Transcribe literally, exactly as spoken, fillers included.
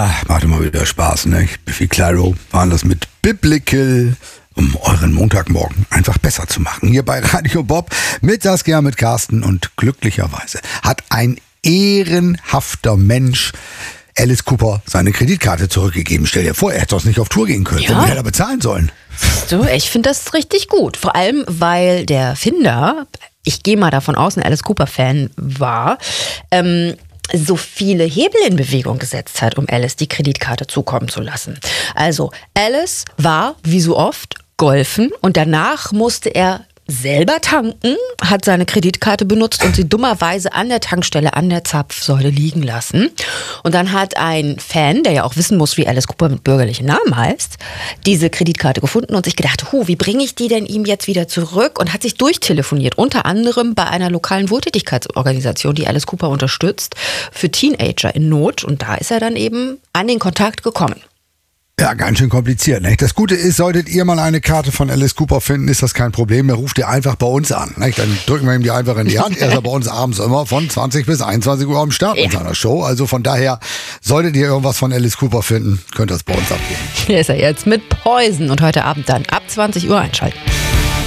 Ja, macht immer wieder Spaß, ne? Biffy Clyro waren das mit Biblical, um euren Montagmorgen einfach besser zu machen. Hier bei Radio Bob mit Saskia, mit Carsten und glücklicherweise hat ein ehrenhafter Mensch Alice Cooper seine Kreditkarte zurückgegeben. Stell dir vor, er hätte doch nicht auf Tour gehen können. Ja. Womit hätte er bezahlen sollen? So, ich finde das richtig gut. Vor allem, weil der Finder, ich gehe mal davon aus, ein Alice Cooper-Fan war, ähm, so viele Hebel in Bewegung gesetzt hat, um Alice die Kreditkarte zukommen zu lassen. Also Alice war, wie so oft, golfen und danach musste er selber tanken, hat seine Kreditkarte benutzt und sie dummerweise an der Tankstelle an der Zapfsäule liegen lassen. Und dann hat ein Fan, der ja auch wissen muss, wie Alice Cooper mit bürgerlichen Namen heißt, diese Kreditkarte gefunden und sich gedacht, hu, wie bringe ich die denn ihm jetzt wieder zurück? Und hat sich durchtelefoniert, unter anderem bei einer lokalen Wohltätigkeitsorganisation, die Alice Cooper unterstützt, für Teenager in Not. Und da ist er dann eben an den Kontakt gekommen. Ja, ganz schön kompliziert. Nicht? Das Gute ist, solltet ihr mal eine Karte von Alice Cooper finden, ist das kein Problem. Er ruft ihr einfach bei uns an. Nicht? Dann drücken wir ihm die einfach in die Hand. Er ist ja bei uns abends immer von zwanzig bis einundzwanzig Uhr am Start mit Ja. seiner Show. Also von daher, solltet ihr irgendwas von Alice Cooper finden, könnt ihr es bei uns abgeben. Hier ist er jetzt mit Poison und heute Abend dann ab zwanzig Uhr einschalten.